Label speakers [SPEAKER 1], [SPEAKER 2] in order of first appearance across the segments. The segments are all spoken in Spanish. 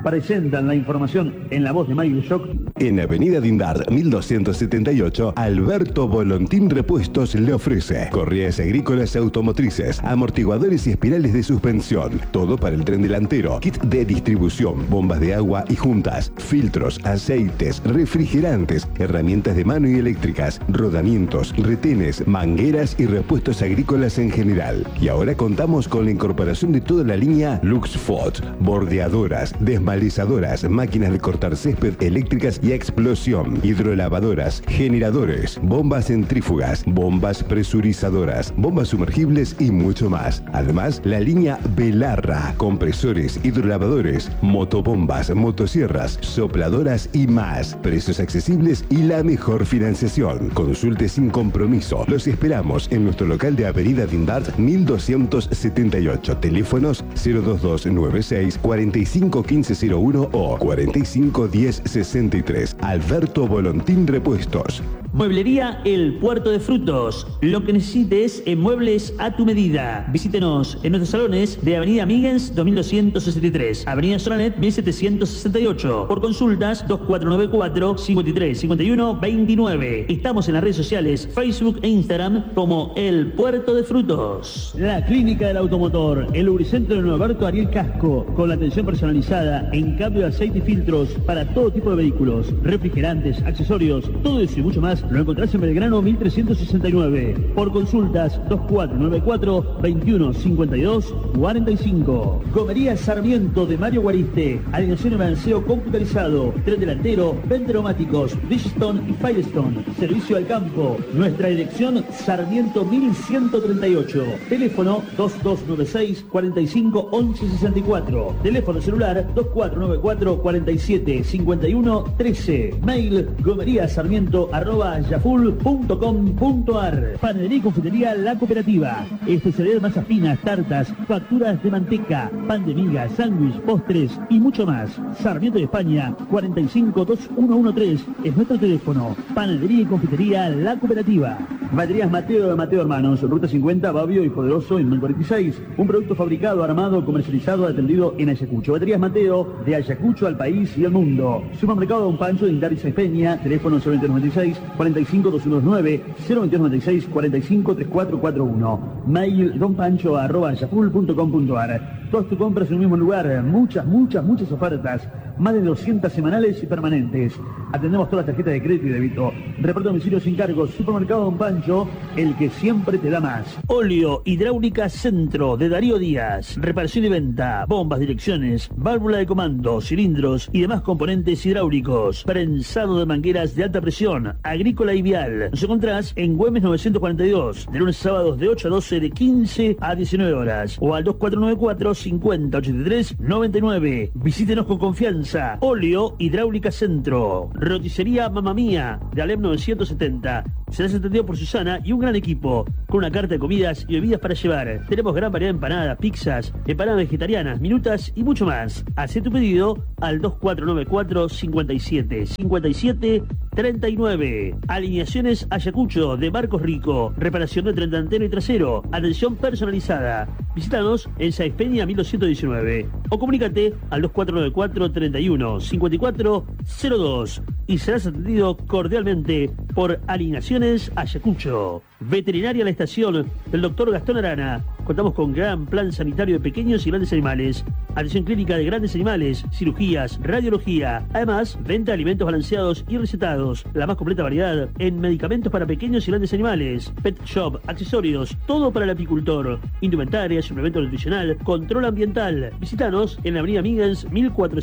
[SPEAKER 1] Presentan la información en la voz de Michael Shock.
[SPEAKER 2] En Avenida Dindar, 1278, Alberto Volontín Repuestos le ofrece correas agrícolas automotrices, amortiguadores y espirales de suspensión. Todo para el tren delantero, kit de distribución, bombas de agua y juntas, filtros, aceites, refrigerantes, herramientas de mano y eléctricas, rodamientos, retenes, mangueras y repuestos agrícolas en general. Y ahora contamos con la incorporación de toda la línea Luxfoot, bordeadoras, desmalizadoras, máquinas de cortar césped eléctricas y explosión, hidrolavadoras, generadores, bombas centrífugas, bombas presurizadoras, bombas sumergibles y mucho más. Además, la línea Belarra, compresores, hidrolavadores, motobombas, motosierras, sopladoras y más. Precios accesibles y la mejor financiación. Consulte sin compromiso. Los esperamos en nuestro local de Avenida Dindart 1278. Teléfonos 02296 451501 o 451063. Alberto Volontín Repuestos.
[SPEAKER 3] Mueblería El Puerto de Frutos. Lo que necesites en muebles a tu medida. Visítenos en nuestros salones de Avenida Migens 2263, Avenida Solanet 1768. Por consultas 2494 53 51 29. Estamos en las redes sociales Facebook e Instagram como El Puerto de Frutos.
[SPEAKER 1] La Clínica del Automotor, el lubricentro de Norberto Ariel Casco, con la atención personalizada en cambio de aceite y filtros para todo tipo de vehículos, refrigerantes, accesorios, todo eso y mucho más lo encontrás en Belgrano 1369. Por consultas 2494 21 52 45. Comería Sarmiento de Mario Guariste, alineación y balanceo computarizado, tren delantero, neumáticos, Bridgestone y Firestone. Servicio al campo. Nuestra dirección Sarmiento 1138. Teléfono 2296 45 11 64. Teléfono celular 2494 47 51 13. Mail gomeriasarmiento@yahoo.com.ar. Panadería y confitería La Cooperativa. Especialidad masas finas, tartas, facturas de manteca, pan de miga, sándwich, postres y mucho más. Sarmiento de España 452113 es nuestro teléfono. Panadería y confitería La Cooperativa. Baterías Mateo de Mateo Hermanos, Ruta 50, Babio y Poderoso en 1046. Un producto fabricado, armado, comercializado, atendido en Ayacucho. Baterías Mateo, de Ayacucho al país y al mundo. Supermercado Don Pancho de Indaris Peña, teléfono 096 45 219 02296 45 3441. Mail donpancho@yahoo.com.ar. Todas tus compras en un mismo lugar, muchas ofertas, más de 200 semanales y permanentes. Atendemos todas las tarjetas de crédito y débito. Reparto de domicilio sin cargos. Supermercado Don Pancho, el que siempre te da más.
[SPEAKER 3] Óleo Hidráulica Centro de Darío Díaz. Reparación y venta, bombas, direcciones, válvula de comando, cilindros y demás componentes hidráulicos. Prensado de mangueras de alta presión, agrícola y vial. Nos encontrás en Güemes 942, de lunes a sábados de 8 a 12, de 15 a 19 horas. O al 2494 50 83 99. Visítenos con confianza. Óleo Hidráulica Centro. Roticería Mamma Mía, de Alem 970. Serás atendido por Susana y un gran equipo, con una carta de comidas y bebidas para llevar. Tenemos gran variedad de empanadas, pizzas, empanadas vegetarianas, minutas y mucho más. Haz tu pedido al 2494 57 57 39. Alineaciones Ayacucho de Marcos Rico. Reparación de tren delantero y trasero. Atención personalizada. Visítanos en Sáenz Peña 1219 o comunícate al 2494 31 54 02 y serás atendido cordialmente por Alineaciones Ayacucho. Veterinaria La Estación del Dr. Gastón Arana. Contamos con gran plan sanitario de pequeños y grandes animales. Atención clínica de grandes animales, cirugías, radiología. Además, venta de alimentos balanceados y recetados. La más completa variedad en medicamentos para pequeños y grandes animales. Pet shop, accesorios, todo para el apicultor. Indumentaria, suplemento nutricional, control ambiental. Visítanos en la avenida Migens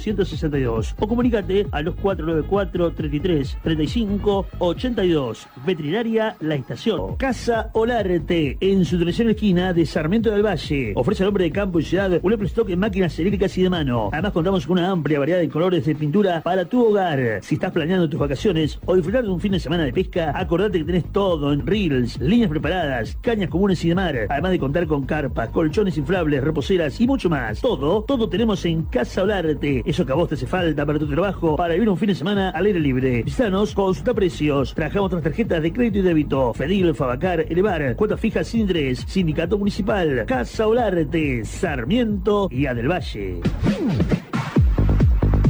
[SPEAKER 3] 1462 o comunícate al 2494 33 35 82. Veterinaria La Estación. Casa Olarte, en su dirección esquina de Sarmiento del Valle. Ofrece al hombre de campo y ciudad un amplio stock en máquinas eléctricas y de mano. Además contamos con una amplia variedad de colores de pintura para tu hogar. Si estás planeando tus vacaciones o disfrutar de un fin de semana de pesca, acordate que tenés todo en reels, líneas preparadas, cañas comunes y de mar. Además de contar con carpas, colchones inflables, reposeras y mucho más. Todo tenemos en Casa Olarte. Eso que a vos te hace falta para tu trabajo, para vivir un fin de semana al aire libre. Visítanos, consulta precios. Trabajamos otras tarjetas de crédito y débito. Fedil, Fabacar, Elevar, cuotas fijas sin interés, Sindicato Municipal, Casa Olarte, Sarmiento y A del Valle.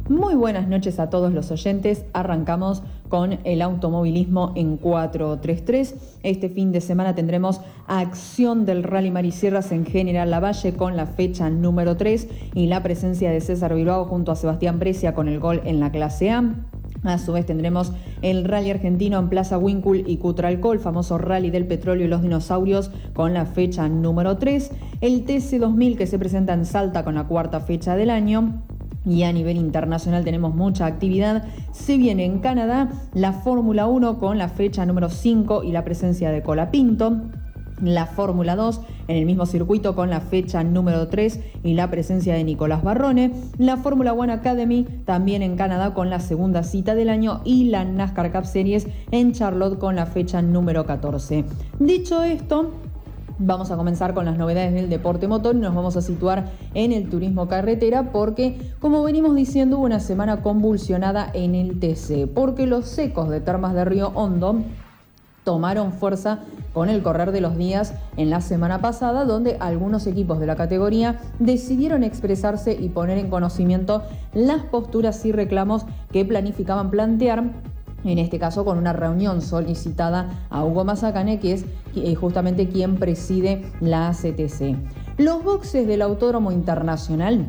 [SPEAKER 4] Muy buenas noches a todos los oyentes. Arrancamos con el automovilismo en 433. Este fin de semana tendremos acción del Rally Marisierras en General Lavalle con la fecha número 3 y la presencia de César Bilbao junto a Sebastián Brescia con el gol en la clase A. A su vez tendremos el Rally Argentino en Plaza Winkle y Cutralcó, el famoso Rally del Petróleo y los Dinosaurios con la fecha número 3. El TC2000 que se presenta en Salta con la cuarta fecha del año. Y a nivel internacional tenemos mucha actividad. Se viene en Canadá la Fórmula 1 con la fecha número 5 y la presencia de Colapinto. La Fórmula 2 en el mismo circuito con la fecha número 3 y la presencia de Nicolás Barrone. La Fórmula 1 Academy también en Canadá con la segunda cita del año y la NASCAR Cup Series en Charlotte con la fecha número 14. Dicho esto, vamos a comenzar con las novedades del deporte motor y nos vamos a situar en el turismo carretera porque, como venimos diciendo, hubo una semana convulsionada en el TC, porque los secos de Termas de Río Hondo tomaron fuerza con el correr de los días en la semana pasada, donde algunos equipos de la categoría decidieron expresarse y poner en conocimiento las posturas y reclamos que planificaban plantear, en este caso con una reunión solicitada a Hugo Mazacane, que es justamente quien preside la ACTC. Los boxes del Autódromo Internacional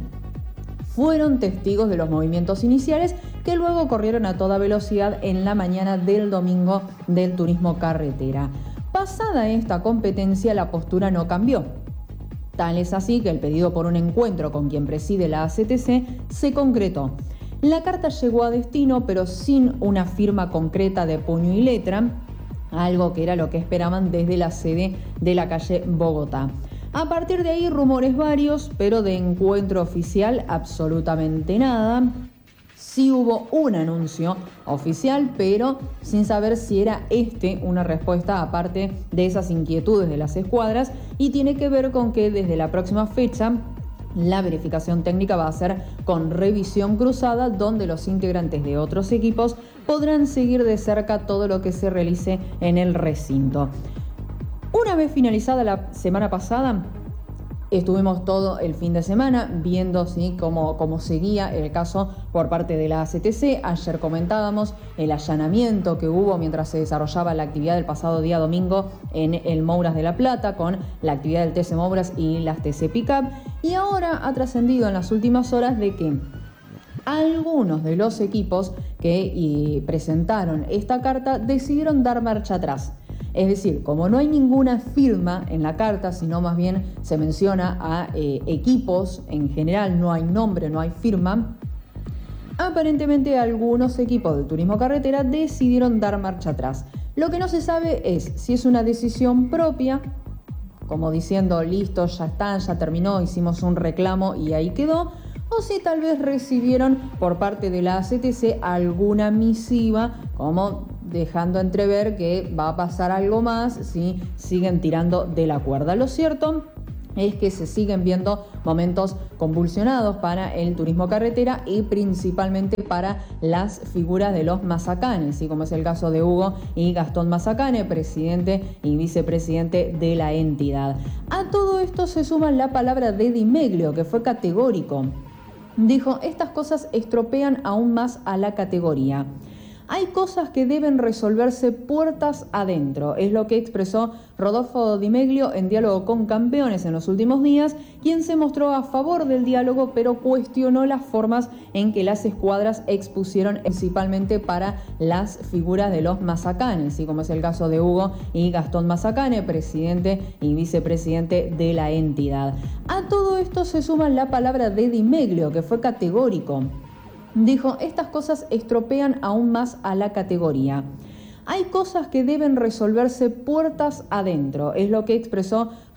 [SPEAKER 4] fueron testigos de los movimientos iniciales que luego corrieron a toda velocidad en la mañana del domingo del turismo carretera. Pasada esta competencia, la postura no cambió. Tal es así que el pedido por un encuentro con quien preside la ACTC se concretó. La carta llegó a destino, pero sin una firma concreta de puño y letra, algo que era lo que esperaban desde la sede de la calle Bogotá. A partir de ahí, rumores varios, pero de encuentro oficial absolutamente nada. Sí hubo un anuncio oficial, pero sin saber si era una respuesta aparte de esas inquietudes de las escuadras, y tiene que ver con que desde la próxima fecha la verificación técnica va a ser con revisión cruzada, donde los integrantes de otros equipos podrán seguir de cerca todo lo que se realice en el recinto. Una vez finalizada la semana pasada, estuvimos todo el fin de semana viendo cómo seguía el caso por parte de la ACTC. Ayer comentábamos el allanamiento que hubo mientras se desarrollaba la actividad del pasado día domingo en el Mouras de La Plata con la actividad del TC Mouras y las TC Pickup. Y ahora ha trascendido en las últimas horas de que algunos de los equipos que presentaron esta carta decidieron dar marcha atrás. Es decir, como no hay ninguna firma en la carta, sino más bien se menciona a equipos en general, no hay nombre, no hay firma, aparentemente algunos equipos de turismo carretera decidieron dar marcha atrás. Lo que no se sabe es si es una decisión propia, como diciendo, listo, ya está, ya terminó, hicimos un reclamo y ahí quedó, o si tal vez recibieron por parte de la ACTC alguna misiva, como dejando entrever que va a pasar algo más si siguen tirando de la cuerda. Lo cierto es que se siguen viendo momentos convulsionados para el turismo carretera y principalmente para las figuras de los Mazacanes, como es el caso de Hugo y Gastón Mazacane, presidente y vicepresidente de la entidad. A todo esto se suma la palabra de Di Meglio, que fue categórico. Dijo, estas cosas estropean aún más a la categoría. Hay cosas que deben resolverse puertas adentro, es lo que expresó Rodolfo Di Meglio en diálogo con Campeones en los últimos días, quien se mostró a favor del diálogo, pero cuestionó las formas en que las escuadras expusieron principalmente para las figuras de los Mazacanes, como es el caso de Hugo y Gastón Mazacane, presidente y vicepresidente de la entidad. A todo esto se suma la palabra de Di Meglio, que fue categórico. Dijo, estas cosas estropean aún más a la categoría. Hay cosas que deben resolverse puertas adentro, es lo que expresó